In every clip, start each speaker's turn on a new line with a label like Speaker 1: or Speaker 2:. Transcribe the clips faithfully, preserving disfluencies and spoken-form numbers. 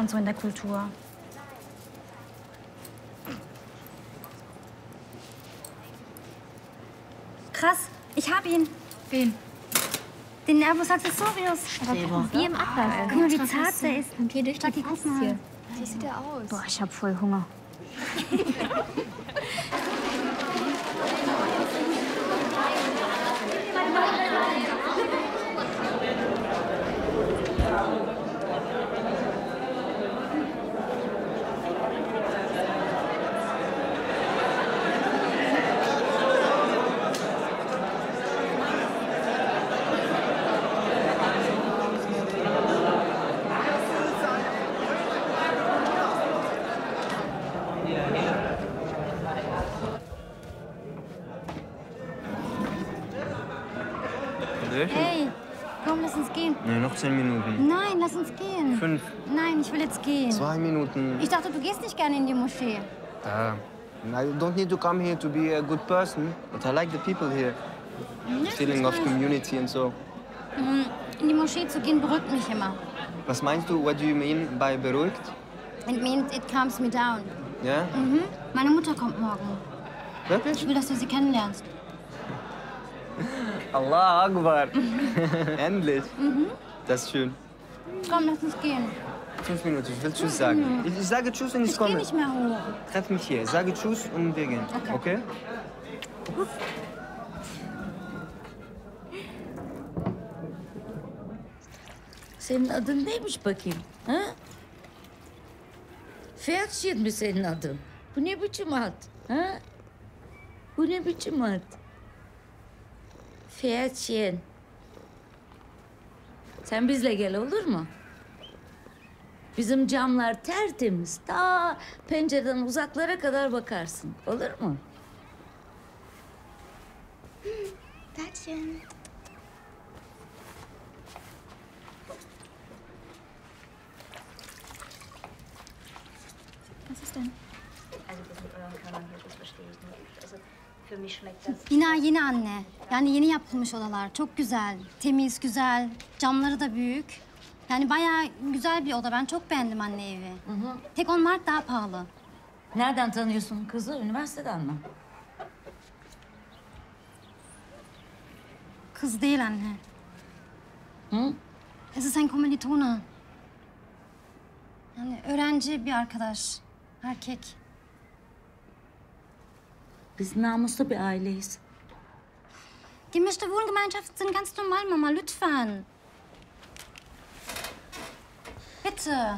Speaker 1: und so in der Kultur. Krass, ich hab ihn.
Speaker 2: Wen?
Speaker 1: Den Nervus accessorius.
Speaker 2: Wie im Atlas.
Speaker 1: Guck mal, wie zart der ist.
Speaker 2: Und hier durch die
Speaker 1: Guck mal.
Speaker 2: Faszie. So sieht er aus.
Speaker 1: Boah, ich hab voll Hunger. Hey, komm, lass uns gehen.
Speaker 3: Nee, noch zehn Minuten.
Speaker 1: Nein, lass uns gehen.
Speaker 3: Fünf.
Speaker 1: Nein, ich will jetzt gehen.
Speaker 3: Zwei Minuten.
Speaker 1: Ich dachte, du gehst nicht gerne in die Moschee.
Speaker 3: Uh, I don't need to come here to be a good person, but I like the people here.
Speaker 1: Ja,
Speaker 3: Feeling of
Speaker 1: nice.
Speaker 3: community and so.
Speaker 1: In die Moschee zu gehen beruhigt mich immer.
Speaker 3: Was meinst du, what do you mean by beruhigt?
Speaker 1: It means it calms me down.
Speaker 3: Ja?
Speaker 1: Mhm. Meine Mutter kommt morgen.
Speaker 3: Wirklich?
Speaker 1: Ich will, dass du sie kennenlernst.
Speaker 3: Allah Akbar. Endlich.
Speaker 1: Mhm.
Speaker 3: Das ist schön.
Speaker 1: Komm, lass uns gehen.
Speaker 3: Fünf Minuten, ich will Tschüss sagen. Ich, ich sage Tschüss und ich,
Speaker 1: Ich
Speaker 3: komme.
Speaker 1: gehe nicht mehr hoch.
Speaker 3: Treff mich hier, sage Tschüss und wir gehen.
Speaker 1: Okay.
Speaker 3: Okay?
Speaker 4: Senin adın neymiş bakayım? Ha? Ferhatşehir mi senin adın? Bu ne biçim ad? Ha? Bu ne biçim ad? Ferhatşehir. Sen bizle gel olur mu? Bizim camlar tertemiz. Ta pencereden uzaklara kadar bakarsın. Olur mu?
Speaker 2: Dadchen. Was ist denn?
Speaker 5: Also das mit euren Kammern hier, das verstehe ich nicht. Also für mich schmeckt das...
Speaker 1: Bina yeni anne. Yani yeni yapılmış odalar. Çok güzel. Temiz, güzel. Camları da büyük. Yani bayağı güzel bir oda. Ben çok beğendim anne evi.
Speaker 4: Hı hı.
Speaker 1: Tek onlar daha pahalı.
Speaker 4: Nereden tanıyorsun kızı? Üniversiteden mi?
Speaker 1: Kız değil anne.
Speaker 4: Hı?
Speaker 1: Es ist ein Kommilitone. Yani öğrenci bir arkadaş. Erkek.
Speaker 4: Biz namuslu bir aileyiz.
Speaker 1: Gemischte Wohngemeinschaft sind ganz normal, Mama. Lütfen. Bitte.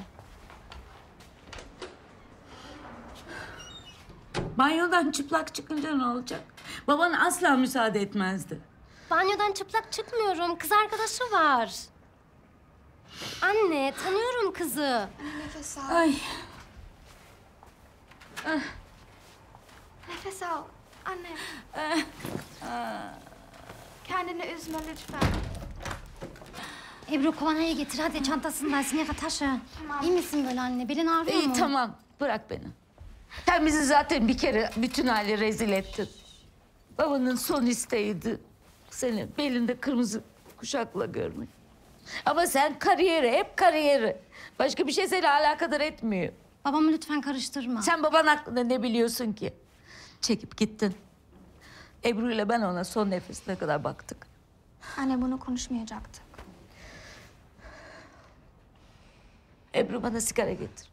Speaker 4: Banyodan çıplak çıkınca ne olacak? Baban asla müsaade etmezdi.
Speaker 1: Banyodan çıplak çıkmıyorum. Kız arkadaşı var. Anne, tanıyorum kızı.
Speaker 2: Nefes al.
Speaker 4: Ay.
Speaker 2: Nefes al. Anne. Kendini üzme lütfen.
Speaker 1: Ebru kolonyayı getir hadi çantasında Sinyaga taşı.
Speaker 2: Tamam.
Speaker 1: İyi misin böyle anne? Belin ağrıyor
Speaker 4: İyi
Speaker 1: mu?
Speaker 4: tamam. Bırak beni. Sen bizi zaten bir kere bütün aile rezil ettin. Babanın son isteğiydi. Seni belinde kırmızı kuşakla görmek. Ama sen kariyeri, hep kariyeri. Başka bir şey seni alakadar etmiyor.
Speaker 1: Babamı lütfen karıştırma.
Speaker 4: Sen baban hakkında ne biliyorsun ki? Çekip gittin. Ebru ile ben ona son nefesine kadar baktık.
Speaker 2: Anne bunu konuşmayacaktık.
Speaker 4: Ebru bana sigara getir.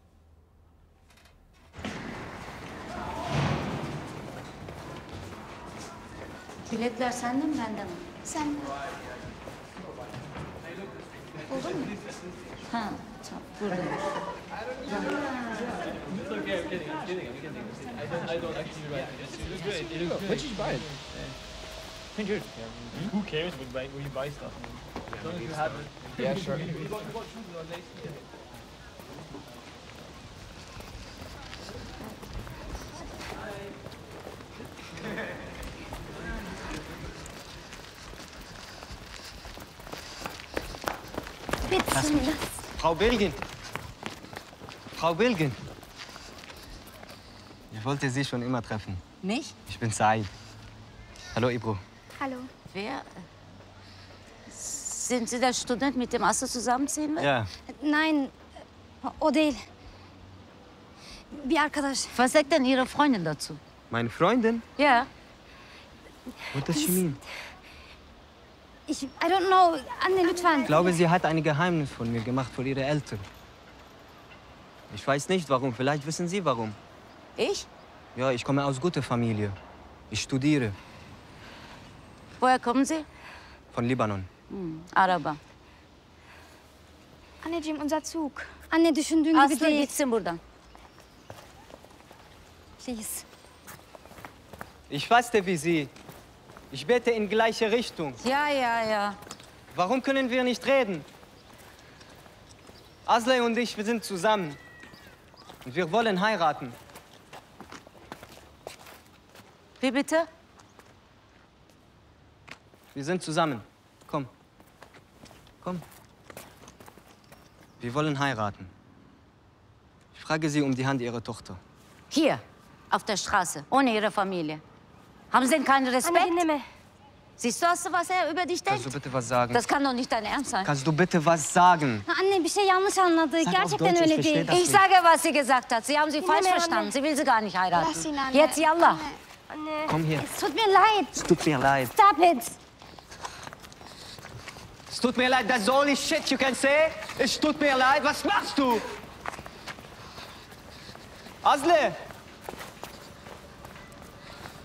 Speaker 4: Biletler sende mi bende mi?
Speaker 2: Sen buldun mu?
Speaker 4: Ha, tamam burada.
Speaker 6: It's okay, I'm kidding, I'm kidding, I'm kidding. I don't, I don't actually write it. It looks great. It looks great.
Speaker 7: Where did you buy it?
Speaker 6: Pretty good. Yeah. Who cares when, buy, when you buy stuff? As long as you have it.
Speaker 7: Yeah, sure.
Speaker 6: You got, you got shoes on lace?
Speaker 1: Bitte.
Speaker 3: Lass mich. Frau Bilgin. Frau Bilgin. Ich wollte Sie schon immer treffen.
Speaker 4: Mich?
Speaker 3: Ich bin Said. Hallo, Ebru.
Speaker 2: Hallo.
Speaker 4: Wer? Sind Sie der Student, mit dem Asse zusammenziehen will?
Speaker 3: Ja.
Speaker 1: Nein, O değil. Bir arkadaş.
Speaker 4: Was sagt denn Ihre Freundin dazu?
Speaker 3: Meine Freundin?
Speaker 4: Ja.
Speaker 3: What does she mean?
Speaker 1: Ich, I don't know. Anne, lütfen.
Speaker 3: Ich glaube, sie hat ein Geheimnis von mir gemacht, vor ihren Eltern. Ich weiß nicht warum, vielleicht wissen Sie warum.
Speaker 4: Ich?
Speaker 3: Ja, ich komme aus guter Familie. Ich studiere
Speaker 4: Woher kommen Sie?
Speaker 3: von Libanon.
Speaker 4: Hm, Araber.
Speaker 2: Anneciğim, unser Zug.
Speaker 1: Anne düşündüğün gibi
Speaker 4: Aslı
Speaker 1: değil.
Speaker 4: gitsin buradan.
Speaker 1: Please.
Speaker 3: Ich faste wie Sie. Ich bete in gleiche Richtung.
Speaker 4: Ja, ja, ja.
Speaker 3: Warum können wir nicht reden? Aslay und ich, wir sind zusammen. Und wir wollen heiraten.
Speaker 4: Wie bitte?
Speaker 3: Wir sind zusammen. Komm. Komm. Wir wollen heiraten. Ich frage Sie um die Hand Ihrer Tochter.
Speaker 4: Hier, auf der Straße, ohne Ihre Familie. Haben Sie denn keinen Respekt?
Speaker 1: Anne dinleme.
Speaker 4: Siehst du, hast du, was er über dich denkt?
Speaker 3: Kannst du bitte was sagen?
Speaker 4: Das kann doch nicht dein Ernst sein.
Speaker 3: Kannst du bitte was sagen?
Speaker 1: Ha, Anne bir şey yanlış anladı.
Speaker 3: Sag auf
Speaker 1: Gerçekten
Speaker 3: Deutsch, ich
Speaker 1: öyle
Speaker 3: verstehe
Speaker 1: değil.
Speaker 3: das.
Speaker 4: Ich sage, was sie gesagt hat. Sie haben sie falsch
Speaker 2: Dinleme,
Speaker 4: verstanden.
Speaker 2: Anne.
Speaker 4: Sie will sie gar nicht heiraten.
Speaker 2: Lass ihn, Anne.
Speaker 4: Jetzt, yallah.
Speaker 2: Anne. Anne.
Speaker 3: Komm hier.
Speaker 1: Es tut mir leid.
Speaker 3: Es tut mir leid.
Speaker 1: Stop it.
Speaker 3: Es tut mir leid, that's the only shit you can say. Es tut mir leid, was machst du? Asle!